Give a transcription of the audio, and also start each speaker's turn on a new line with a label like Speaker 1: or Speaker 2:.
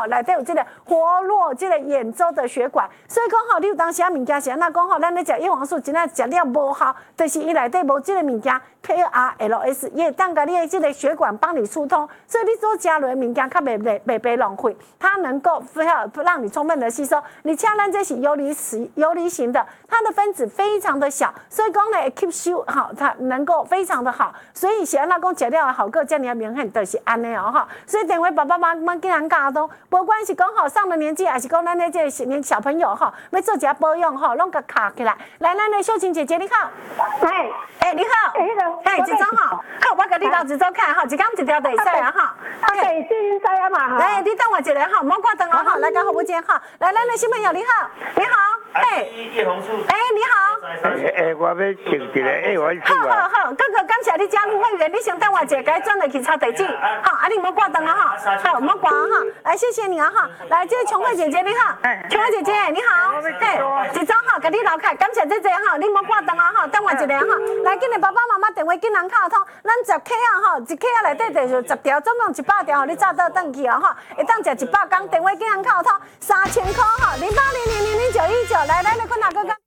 Speaker 1: 内底有这个活络这个眼周的血管，所以讲吼，你有当时啊物件是安那讲吼，咱咧食叶黄素真正食了无效，就是伊内底无这个物件 KRLS， 也当甲你的这个血管帮你疏通，所以你所加入的物件较袂被浪费，它能够让你充分的吸收。你像咱这是游离型的，它的分子非常的小，所以讲呢 keep 收好，它能够非常的好，所以是安那讲食了好个，这样明显就是安尼哦哈。所以电话爸爸妈妈竟然教都，无管是讲吼上了年纪，还是讲咱的这个年小朋友哈，要做一下保养哈，拢甲卡起来。来，咱的秀琴姐姐你好，你好，一周好，好，我甲你留一周看哈，一天一条就会使啊哈。
Speaker 2: 对，先使啊嘛哈。
Speaker 1: 来，你等我一下哈，莫挂灯哦哈，来，甲服务间哈。来，咱的小朋友你好，你好，
Speaker 3: 叶红素，
Speaker 1: 你好。
Speaker 3: 我要订一个我
Speaker 1: 好，哥哥，感谢你加入会员，你先等我一下，该转落去抄地址。好，啊，你莫挂灯啊哈，好，莫挂哈。来，谢谢你啊哈。来，这个琼慧姐姐你好，琼慧姐姐你好，一周好，甲你留开，感谢姐姐哈，你莫挂灯啊哈，等我一下哈。来，今日爸爸妈妈电话竟然卡通，咱10K啊哈，1K啊内底就是10条，总共100条，你早倒转去啊哈，会当食100天，电话竟然卡通3000块哈，08000919，来，咱的困难哥哥。